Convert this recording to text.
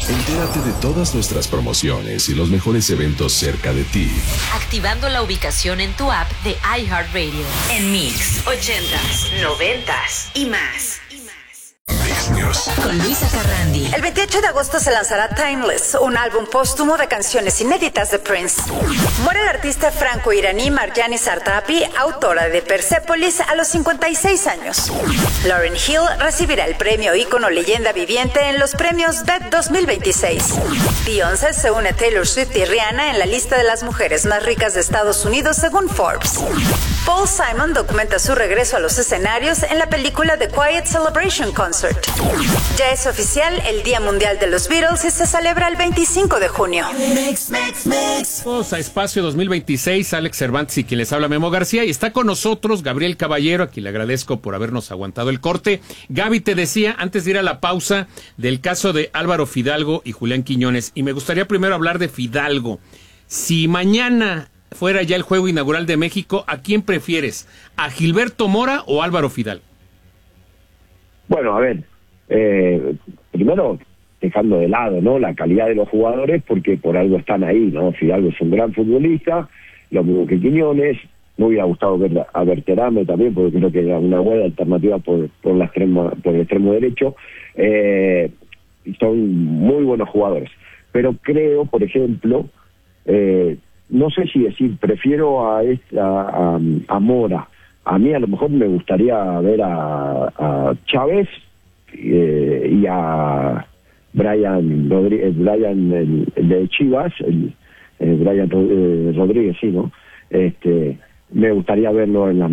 Entérate de todas nuestras promociones y los mejores eventos cerca de ti, activando la ubicación en tu app de iHeartRadio. En Mix, 80s, 90s y más. Con Luisa Carrandi. El 28 de agosto se lanzará Timeless, un álbum póstumo de canciones inéditas de Prince. Muere la artista franco-iraní Marjane Satrapi, autora de Persepolis, a los 56 años. Lauryn Hill recibirá el premio Ícono Leyenda Viviente en los premios BET 2026. Beyoncé se une a Taylor Swift y Rihanna en la lista de las mujeres más ricas de Estados Unidos según Forbes. Paul Simon documenta su regreso a los escenarios en la película The Quiet Celebration Concert. Ya es oficial el Día Mundial de los Beatles y se celebra el 25 de junio. Vamos a Espacio 2026, Alex Cervantes y quien les habla, Memo García, y está con nosotros Gabriel Caballero, a quien le agradezco por habernos aguantado el corte. Gaby, te decía antes de ir a la pausa del caso de Álvaro Fidalgo y Julián Quiñones, y me gustaría primero hablar de Fidalgo. Si mañana fuera ya el juego inaugural de México, ¿a quién prefieres? ¿A Gilberto Mora o Álvaro Fidalgo? Bueno, a ver, primero dejando de lado, ¿no?, la calidad de los jugadores, porque por algo están ahí, ¿no? Fidalgo es un gran futbolista, lo mismo que Quiñones. Me hubiera gustado ver a Berterame también, porque creo que era una buena alternativa por el extremo derecho. Son muy buenos jugadores, pero creo, por ejemplo, no sé si decir, prefiero a Mora. A mí a lo mejor me gustaría ver a Chávez y a Brian de Chivas, Brian Rodríguez, sí, ¿no? Me gustaría verlo en la